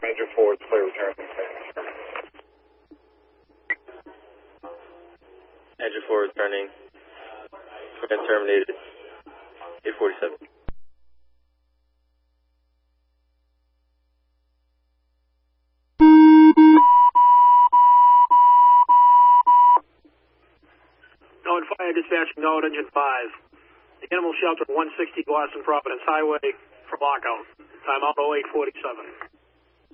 Engine 4 is clear return. Engine 4 returning. Command terminated. 847. Norwood Fire dispatching Norwood Engine 5. The animal shelter 160 Boston Providence Highway for lockout. Time out 0847.